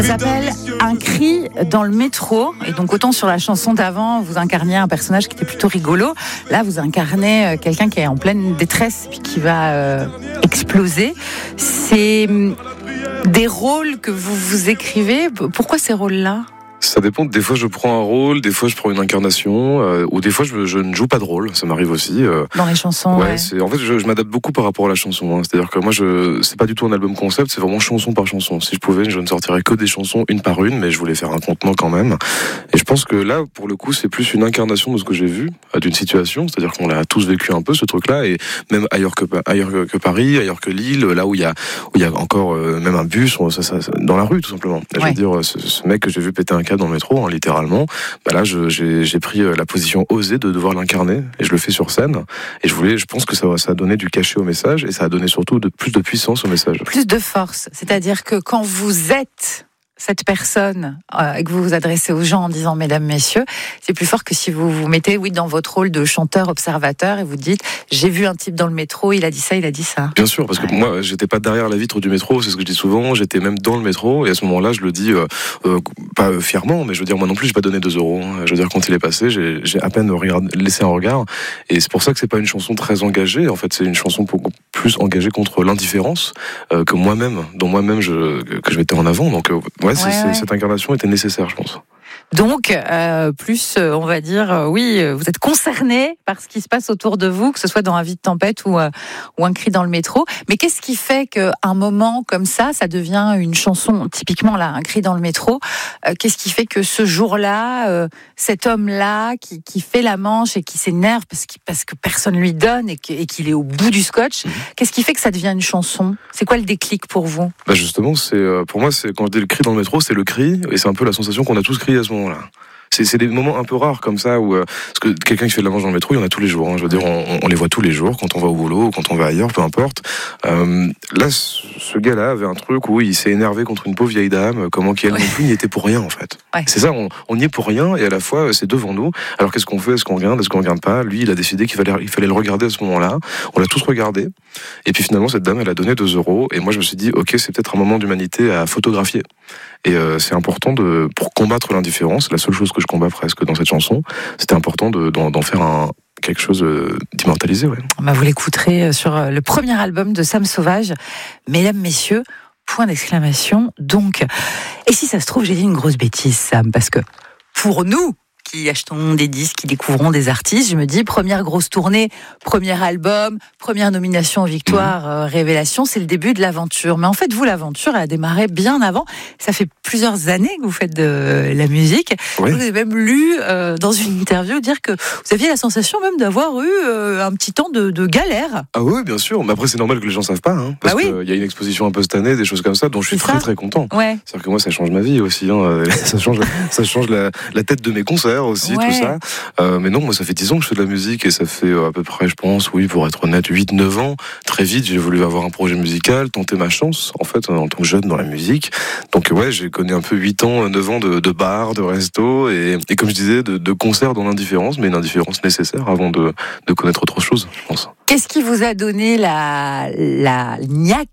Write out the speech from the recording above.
Ça s'appelle Un cri dans le métro. Et donc autant sur la chanson d'avant, vous incarniez un personnage qui était plutôt rigolo. Là, vous incarnez quelqu'un qui est en pleine détresse puis qui va exploser. C'est des rôles que vous écrivez. Pourquoi ces rôles-là ? Ça dépend, des fois je prends un rôle, des fois je prends une incarnation, ou des fois je ne joue pas de rôle, ça m'arrive aussi. Dans les chansons, ouais. En fait, je m'adapte beaucoup par rapport à la chanson, hein. C'est-à-dire que moi, c'est pas du tout un album concept, c'est vraiment chanson par chanson. Si je pouvais, je ne sortirais que des chansons une par une, mais je voulais faire un contenant quand même. Et je pense que là, pour le coup, c'est plus une incarnation de ce que j'ai vu, d'une situation, c'est-à-dire qu'on l'a tous vécu un peu, ce truc-là, et même ailleurs que Paris, ailleurs que Lille, là où il y a encore même un bus, dans la rue, tout simplement. Je veux dire, ce mec que j'ai vu péter un câble dans le métro, hein, littéralement, bah là j'ai pris la position osée de devoir l'incarner et je le fais sur scène et je pense que ça a donné du cachet au message et ça a donné surtout plus de puissance au message. Plus de force, c'est-à-dire que quand vous êtes cette personne et que vous vous adressez aux gens en disant mesdames, messieurs, c'est plus fort que si vous vous mettez dans votre rôle de chanteur observateur et vous dites j'ai vu un type dans le métro, il a dit ça, il a dit ça. Bien sûr, parce que moi j'étais pas derrière la vitre du métro, c'est ce que je dis souvent, j'étais même dans le métro et à ce moment-là je le dis pas fièrement, mais je veux dire moi non plus j'ai pas donné 2 €. Je veux dire quand il est passé, j'ai à peine laissé un regard et c'est pour ça que c'est pas une chanson très engagée. En fait, c'est une chanson beaucoup plus engagée contre l'indifférence que moi-même, dont moi-même que je mettais en avant. Donc cette incarnation était nécessaire, je pense. Donc, plus, on va dire, oui, vous êtes concerné par ce qui se passe autour de vous, que ce soit dans Un vide tempête ou un cri dans le métro. Mais qu'est-ce qui fait qu'un moment comme ça devient une chanson, typiquement là, Un cri dans le métro? Qu'est-ce qui fait que ce jour-là, cet homme-là qui fait la manche et qui s'énerve parce que personne lui donne et qu'il est au bout du scotch, qu'est-ce qui fait que ça devient une chanson? C'est quoi le déclic pour vous? Bah justement, pour moi, quand je dis le cri dans le métro, c'est le cri et c'est un peu la sensation qu'on a tous crié à ce moment-là. C'est des moments un peu rares comme ça où parce que quelqu'un qui fait de la manche dans le métro, il y en a tous les jours, hein. Je veux dire, on les voit tous les jours quand on va au boulot ou quand on va ailleurs, peu importe. Là, ce gars-là avait un truc où il s'est énervé contre une pauvre vieille dame, comment qu'elle non plus n'y était pour rien en fait. Ouais. C'est ça, on y est pour rien et à la fois c'est devant nous. Alors qu'est-ce qu'on fait? Est-ce qu'on regarde pas? Lui, il a décidé qu'il fallait le regarder à ce moment-là. On l'a tous regardé et puis finalement cette dame, elle a donné 2 € et moi je me suis dit ok, c'est peut-être un moment d'humanité à photographier. Et c'est important pour combattre l'indifférence, la seule chose que je combats presque dans cette chanson, c'était important d'en faire quelque chose d'immortalisé. Ouais. Vous l'écouterez sur le premier album de Sam Sauvage, Mesdames, Messieurs, point d'exclamation. Donc, et si ça se trouve, j'ai dit une grosse bêtise, Sam, parce que pour nous, qui achetons des disques, qui découvrons des artistes, je me dis, première grosse tournée, premier album, première nomination aux victoires, révélation, c'est le début de l'aventure. Mais en fait, vous, l'aventure, elle a démarré bien avant. Ça fait plusieurs années que vous faites de la musique. Oui. Vous avez même lu dans une interview dire que vous aviez la sensation même d'avoir eu un petit temps de galère. Ah oui, bien sûr. Mais après, c'est normal que les gens ne savent pas. Hein, parce qu'il y a une exposition un peu cette année, des choses comme ça, dont je suis très très content. Ouais. C'est-à-dire que moi, ça change ma vie aussi. Hein. Ça change la tête de mes concerts aussi, tout ça. Mais non, moi, ça fait 10 ans que je fais de la musique et ça fait à peu près, je pense, oui, pour être honnête, 8-9 ans. Très vite, j'ai voulu avoir un projet musical, tenter ma chance, en fait, en tant que jeune dans la musique. Donc, ouais, j'ai connu un peu 8 ans, 9 ans de bars, de restos et comme je disais, de concerts dans l'indifférence, mais une indifférence nécessaire avant de connaître autre chose, je pense. Qu'est-ce qui vous a donné la niaque